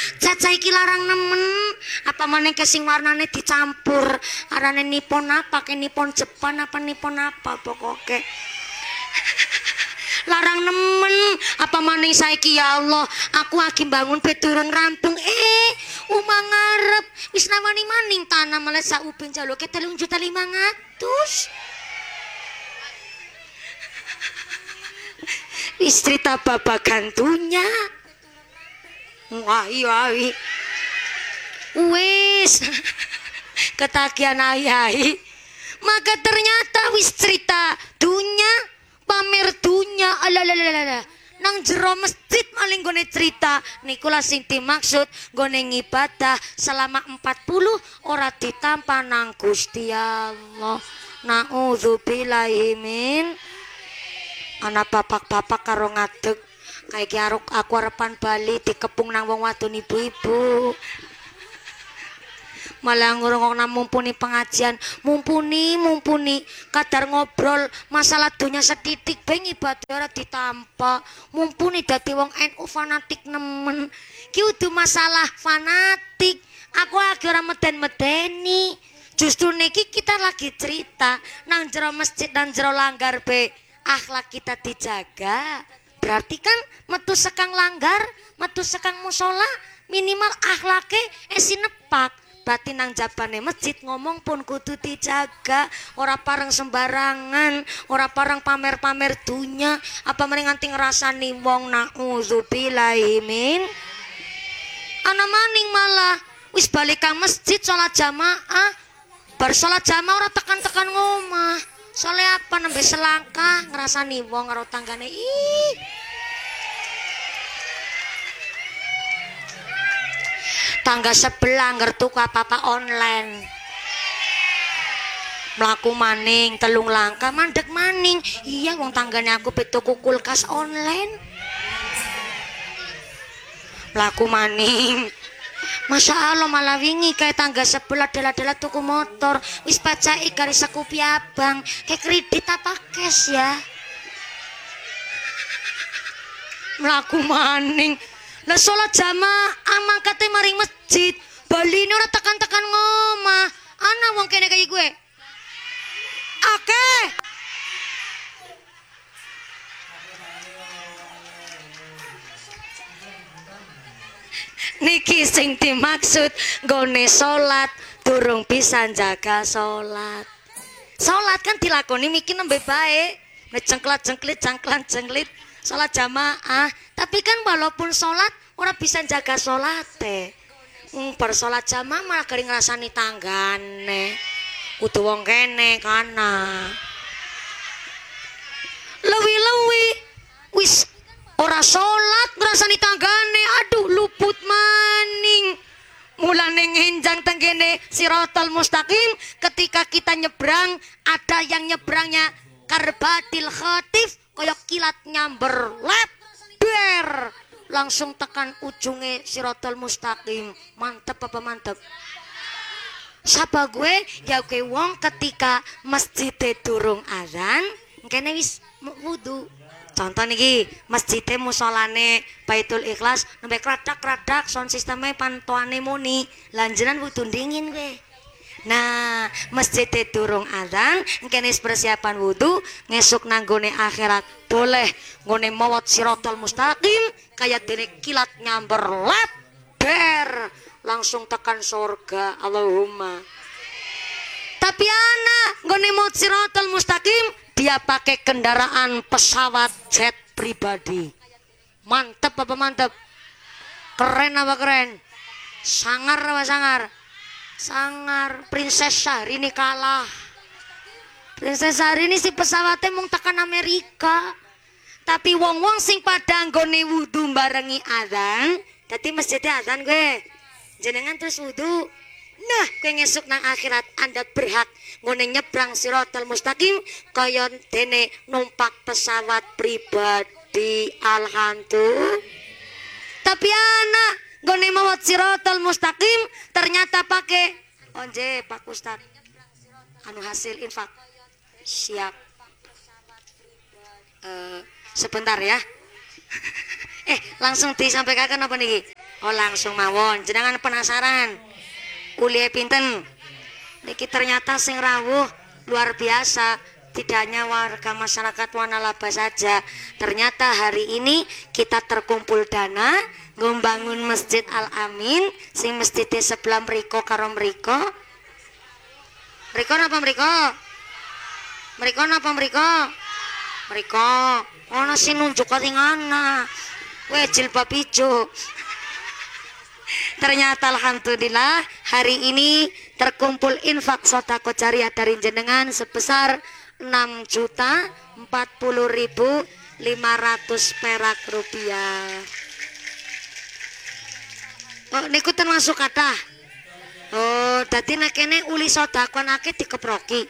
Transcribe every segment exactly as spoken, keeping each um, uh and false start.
Caca iki larang nemen. Apa maneh ke sing warnane dicampur. Arane nipon apa? Ke nipon Jepang apa nipon apa pokoke. Larang nemen. Apa maneh saiki ya Allah. Aku lagi bangun bet durung rampung. Eh, umah ngarep. Wis nawani maning tanah malah sak ubin jaloke telung juta lima ratus. Wis cerita bapak gantunya. Wah iya wis ketagihan ayai. Maka ternyata wis cerita dunya pamer dunya alalalala nang jero masjid maling gone cerita niku lah sing dimaksud gone ngibadah selama empat puluh ora ditampa nang Gusti Allah. Nauzubillahi min ana bapak-bapak karo ngadeg kayak aruk aku arepan bali dikepung nang wong wadon ibu-ibu. Malah ngurung-ngurung mumpuni pengajian, mumpuni mumpuni kadar ngobrol masalah dunia setitik beng ibadah ora ditampa. Mumpuni dadi wong N U fanatik nemen. Ki udu masalah fanatik. Aku lagi ora meden-medeni. Justru niki kita lagi cerita nang jero masjid nang jero langgar be akhlak kita dijaga. Berarti kan metu sekang langgar, metu sekang musola minimal akhlake esi nepak. Berarti nang jabane masjid ngomong pun kudu dijaga. Ora pareng sembarangan, ora pareng pamer-pamer dunya. Apa mending nganti ngrasani wong nauzubillahi min. Ana maning malah wis balik ka masjid salat jamaah. Bar salat jamaah ora tekan-tekan ngomah. Soale apa nembe selangkah ngrasani wong karo tanggane. Ih. Tangga sebelah ngertu apa-apa online. Melaku maning telung langkah mandek maning. Iya wong tanggane aku betuku kulkas online. Melaku maning. Masya Allah malah wingi kayak tangga sebelah dela-dela tuku motor. Wis pacai garis sekupi abang. Kayak kredit apa cash ya. Melaku maning. Lah sholat jamaah mangkate maring masjid. Bali ini ora tekan-tekan ngomah. Ana wong kene kaya gue. Oke. Niki sing dimaksud gone sholat durung bisa jaga sholat. Sholat kan dilakoni mikir nembe bae. Ngecengklat-cengklit, cangklan-cengklit. Sholat jamaah, tapi kan walaupun sholat orang bisa jaga sholat teh. Hmm, per sholat jamaah malah kering ngrasani tanggane. Kudu wong kene kana. Lewi-lewi wis ora sholat ngrasani tanggane. Aduh luput maning. Mulane nginjang tenggene Siratal Mustaqim ketika kita nyebrang ada yang nyebrangnya karbatil khatif koyok kilat nyamber leber langsung tekan ujungnya Siratal Mustaqim. Mantep apa mantep? Siapa gue? Ya gue wong ketika masjidnya durung azan kene wis wudu. Contoh niki masjidnya musolane Baitul Ikhlas nembe kradak-kradak sound sistemnya pantoane muni lanjenan wudu dingin gue. Nah, masjid durung adzan, kene persiapan wudu, ngesuk nanggone akhirat boleh ngone mawat Siratal Mustaqim kayak dene kilat nyamber leber langsung tekan surga. Allahumma. Tapi anak ngone mawat Siratal Mustaqim dia pakai kendaraan pesawat jet pribadi. Mantep apa mantep? Keren apa keren? Sangar apa sangar? Sangar. Princess Syahrini kalah. Princess Syahrini si pesawatnya mung tekan Amerika. Tapi wong-wong sing pada nggone wudu barengi adzan, dadi masjidnya adzan gue. Jenengan terus wudu. Nah, gue ngesuk nang akhirat Anda berhak ngone nyebrang Siratal Mustaqim kaya dene numpak pesawat pribadi. Alhamdulillah. Tapi anak gone mawat Siratal Mustaqim ternyata pakai onje Pak Ustad anu hasil infak siap. Uh, sebentar ya. eh langsung disampaikan apa nih? Oh langsung mawon. Jenengan penasaran? Kuliah pinten? Niki ternyata sing rawuh luar biasa. Tidak hanya warga masyarakat Wanalaba saja. Ternyata hari ini kita terkumpul dana membangun Masjid Al Amin sing masjid sebelah mriko karo mriko. Mriko napa mriko? Mriko napa mriko? Mriko. Ono sing nunjuk katingana. Weh jilbab ijo. Ternyata alhamdulillah hari ini terkumpul infak sedekah jariah dari jenengan sebesar enam juta empat puluh ribu lima ratus perak rupiah. Oh niku termasuk kata. Oh dadi nek kene uli sedekah akeh dikeproki.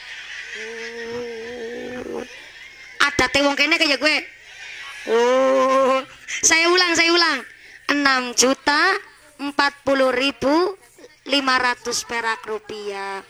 Oh, ada wong kene kaya gue. Oh saya ulang saya ulang enam juta empat puluh ribu lima ratus perak rupiah.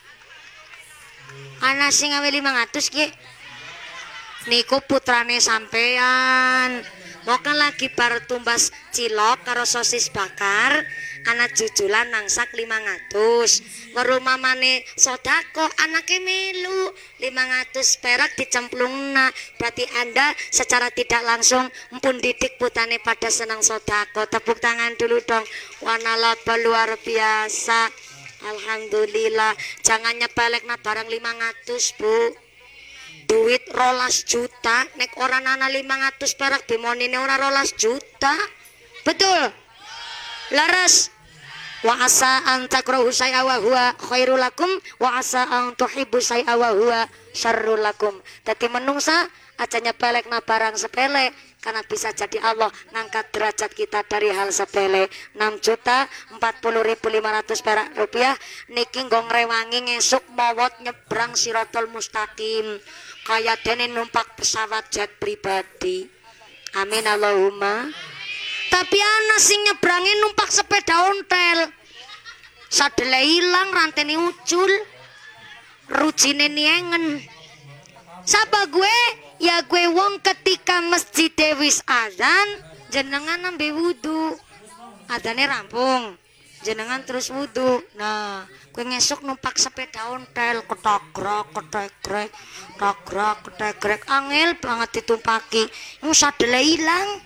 Ana sing gawe lima ratus ki niku putrane sampean. Mokan lagi bar tumbas cilok karo sosis bakar, anak jujulan nangsak lima ratus. Weru mamane sodako anake melu lima ratus perak dicemplungna. Berarti Anda secara tidak langsung mpun didik putane pada senang sodako. Tepuk tangan dulu dong. Wanalaba luar biasa. Alhamdulillah. Jangan nyepelekna barang lima ratus bu. Duit rolas juta nek orang nana lima ratus perak bimonine ora rolas juta. Betul laras. Wa asa an takrahu syai'a wa huwa khairul lakum wa asa an tuhibbu syai'a wa huwa syarrul lakum. Dadi menungsa aja nyepelekna barang sepele karena bisa jadi Allah ngangkat derajat kita dari hal sepele. Enam juta empat puluh ribu lima ratus perak rupiah niki nggo ngrewangi ngesuk mawot nyebrang Siratal Mustaqim kaya dene numpak pesawat jet pribadi. Amin Allahumma. Tapi ana sing nyebrangi numpak sepeda ontel. Sadele ilang rantene ucul. Rujine niengen. Sapa gue? Ya gue wong ketika masjid wis azan jenengan nembe wudu. Adane rampung. Jenengan terus wudu. Nah, gue ngesuk numpak sepeda ontel ketagrak ketegrek tagrak ketegrek angel banget ditumpaki. Mu sadele ilang.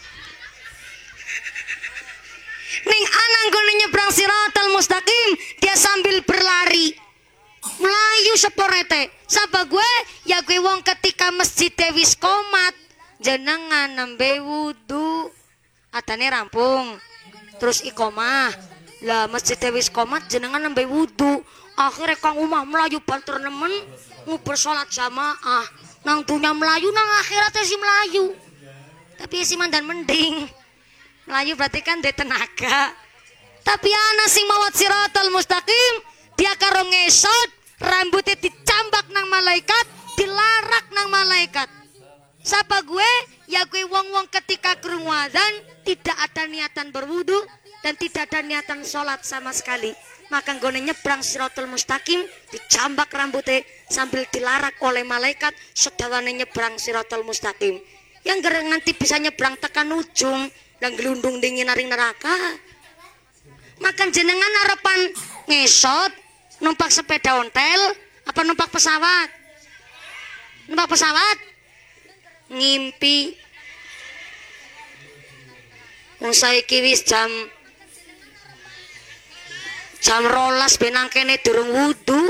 Ning anang gone nyebrang Siratal Mustaqim dia sambil berlari. Melayu seporete. Sapa gue? Ya gue wong ketika masjid wis komat jenengan nembe wudu. Adane rampung. Terus ikomah. Lah masjid wis komat jenengan nembe wudu. Akhirnya kang umah melayu banter nemen nguber sholat jamaah. Nang dunya melayu nang akhiratnya si melayu. Tapi si mandan mending. Melayu berarti kan de tenaga. Tapi ana sing mawat Siratal Mustaqim dia karo ngesot rambutnya dicambak nang malaikat, dilarak nang malaikat. Sapa gue? Ya gue wong-wong ketika krungu adzan tidak ada niatan berwudu dan tidak ada niatan sholat sama sekali. Maka gue nyebrang Siratal Mustaqim dicambak rambutnya sambil dilarak oleh malaikat sedawane nyebrang Siratal Mustaqim. Yang gereng nanti bisa nyebrang tekan ujung dan gelundung dingin naring neraka. Makan jenengan harapan ngesot numpak sepeda ontel apa numpak pesawat? Numpak pesawat? Ngimpi. Wong saiki wis jam jam rolas benang kene durung wudu.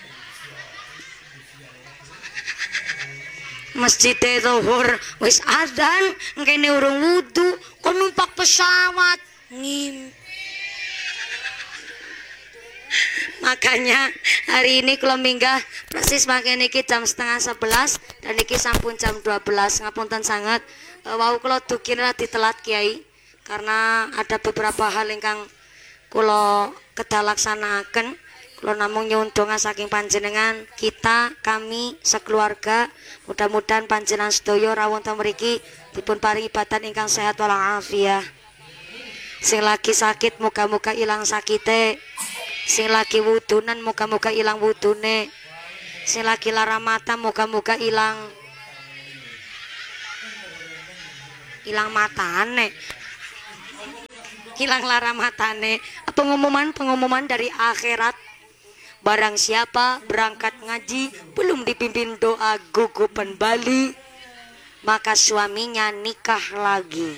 Masjid zuhur wis adzan kene urung wudu kok numpak pesawat ngimpi. Makanya hari ini kalau minggah persis makin niki jam setengah sebelas dan niki sampun jam dua belas. Ngapunten sangat e, wau kalau dukira ditelat kiai karena ada beberapa hal ingkang kula kedah laksanaken. Kula namung nyuwun donga saking panjenengan kita kami sekeluarga mudah-mudahan panjenengan sedaya rawuh wonten mriki dipun paringi badan ingkang sehat walafiat. Sing lagi sakit muga-muga ilang sakite. Sing lagi wudunan muga-muga ilang wudune. Sing lagi lara mata muga-muga ilang ilang matane. hilang lara matane. Pengumuman-pengumuman dari akhirat. Barang siapa berangkat ngaji belum dipimpin doa gugupan Bali, maka suaminya nikah lagi.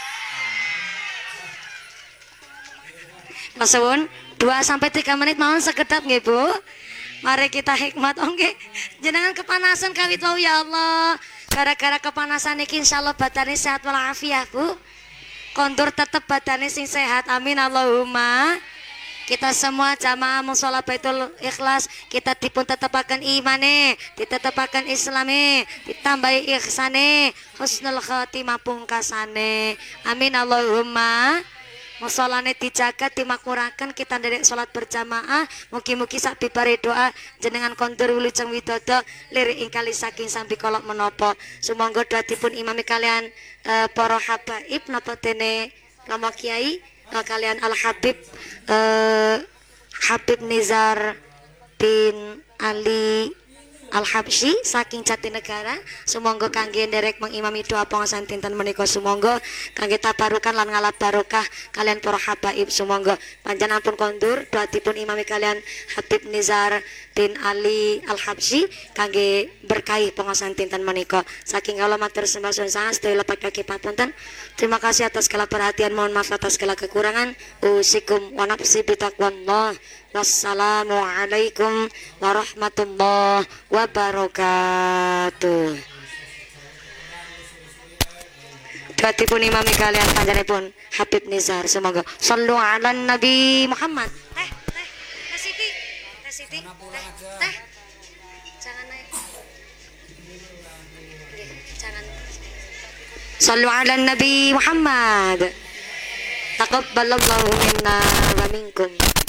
Masun dua sampai tiga menit mohon sekedap nggih Bu. Mari kita hikmat oke. Jenengan kepanasan kawit wau ya Allah. Gara-gara kepanasan iki insyaallah badane sehat walafiat Bu. Kondur tetep badane sing sehat. Amin Allahumma. Kita semua jamaah mushola Baitul Ikhlas kita dipun tetepaken imane, ditetepaken islame, ditambahi ihsane, husnul khatimah pungkasane. Amin Allahumma. Musholane dijaga dimakmuraken kita nderek salat berjamaah. Mugi-mugi sak bibare doa jenengan kondur wilujeng widodo lirik ingkali saking sambi kolok menapa. Sumangga doa dipun imami kalian uh, para habaib napa dene Rama Kiai uh, kalian Al Habib uh, Habib Nizar bin Ali Al Habsyi saking Jatinegara. Sumangga kangge nderek mengimami doa pengasan dinten menika sumangga kangge tabarukan lan ngalap barokah kalian para habaib. Sumangga panjenengan pun kondur doa dipun imami kalian Habib Nizar bin Ali Al Habsyi kangge berkahi pengasan dinten menika. Saking kula matur sembah suwun sangat sedaya lepat kaki papunten. Terima kasih atas segala perhatian, mohon maaf atas segala kekurangan. Usikum wa nafsi bitaqwallah. Wassalamualaikum warahmatullahi wabarakatuh. Batipun imami kalian panjenenganipun Habib Nizar. Semoga sallu ala Nabi Muhammad. Teh, teh, Teh Siti, Teh Siti, teh, teh. Jangan naik. Jangan. Sallu ala Nabi Muhammad. Taqabbalallahu minna wa minkum.